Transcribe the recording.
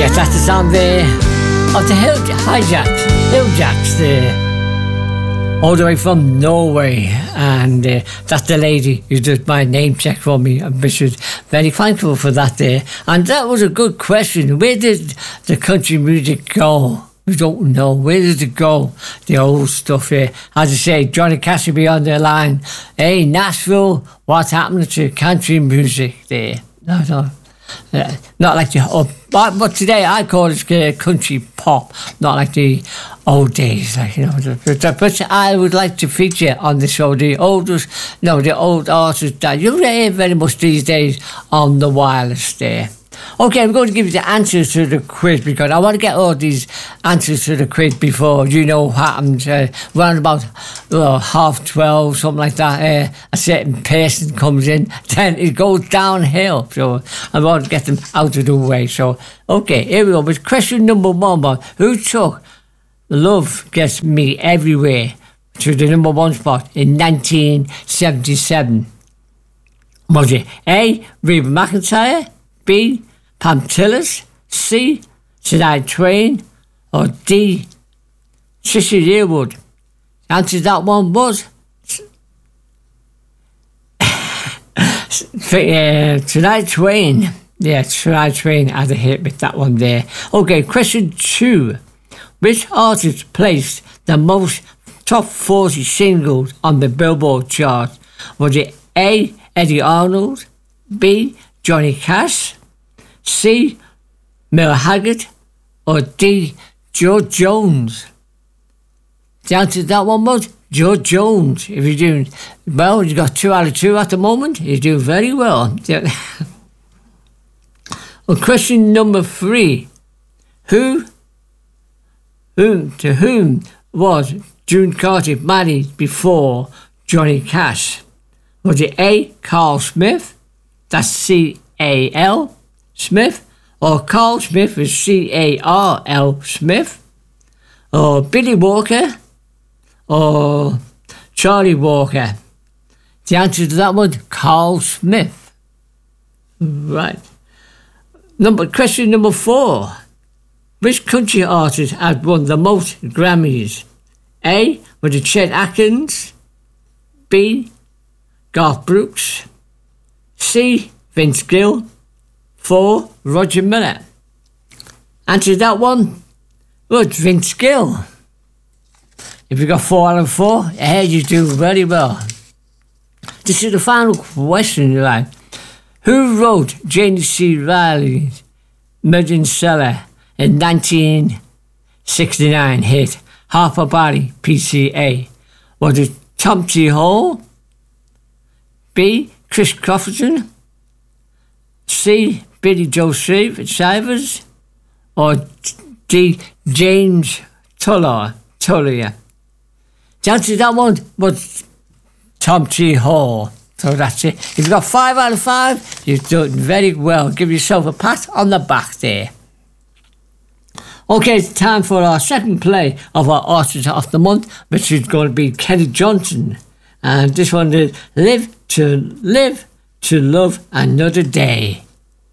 Yes, that's the sound there of the Hilljacks there. All the way from Norway, and that's the lady who did my name check for me. I'm very thankful for that there. And that was a good question. Where did the country music go? We don't know. Where did it go? The old stuff here. As I say, Johnny Cash will be on the line. Hey, Nashville, what's happening to country music there? No. Not like the but today I call it country pop, not like the old days, like, you know. But I would like to feature on the show the old artists that you hear very much these days on the wireless there. Okay, I'm going to give you the answers to the quiz because I want to get all these answers to the quiz before you know what happens. Around about 12:30, something like that, a certain person comes in, then it goes downhill. So I want to get them out of the way. So, okay, here we go. With question number 1, who took Love Gets Me Everywhere to the number 1 spot in 1977? Was it A, Reba McEntire, B, Pam Tillis, C, Shania Twain, or D, Trisha Yearwood? The answer to that one was Shania Twain. Yeah, Shania Twain had a hit with that one there. Okay, question 2. Which artist placed the most top 40 singles on the Billboard chart? Was it A, Eddie Arnold, B, Johnny Cash, C, Merle Haggard, or D, George Jones? The answer to that one was George Jones. If you're doing well, you got 2 out of 2 at the moment. You're doing very well. Well, question number 3. To whom was June Carter married before Johnny Cash? Was it A, Carl Smith, that's C-A-L, Smith, or Carl Smith is C-A-R-L, Smith, or Billy Walker, or Charlie Walker? The answer to that one, Carl Smith. Right. Question number 4. Which country artist has won the most Grammys? A, was it Chet Atkins, B, Garth Brooks, C, Vince Gill, 4, Roger Miller? Answer that one was Vince Gill. If you got 4 out of 4, you do very well. This is the final question, right? Who wrote Janie C. Riley's Million Seller in 1969 hit Half a Body PCA? Was it Tom T. Hall, B, Chris Christopherson, C, Billy Joe Shivers, or D, James Tullier? The answer to that one was Tom T. Hall. So that's it. If you got 5 out of 5, you've done very well. Give yourself a pat on the back there. Okay, it's time for our second play of our Artist of the Month, which is going to be Kelly Johnson. And this one is Live to Love Another Day.